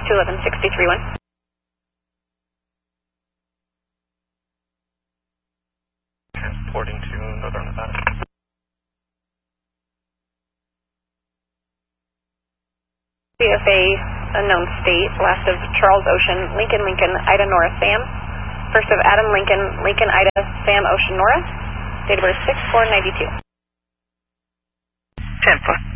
211-63-1. Transporting to Northern Nevada. CFA, unknown state, last of Charles Ocean, Lincoln, Ida, Nora, Sam. First of Adam, Lincoln, Ida, Sam, Ocean, Nora. Date of birth 6/4/92. 10-4.